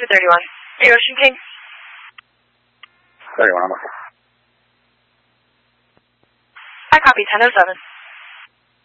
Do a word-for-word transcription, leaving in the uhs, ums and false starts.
thirty-one. Hey, Ocean King. thirty-one, almost. I copy ten oh seven.